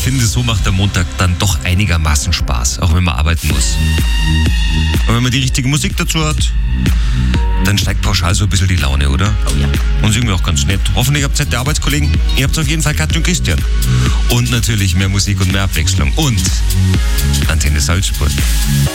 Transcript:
finde, so macht der Montag dann doch einigermaßen Spaß, auch wenn man arbeiten muss. Und wenn man die richtige Musik dazu hat, dann steigt pauschal so ein bisschen die Laune, oder? Oh ja. Und ist irgendwie auch ganz nett. Hoffentlich habt ihr nette Arbeitskollegen. Ihr habt auf jeden Fall Katja und Christian. Und natürlich mehr Musik und mehr Abwechslung. Und Antenne Salzburg.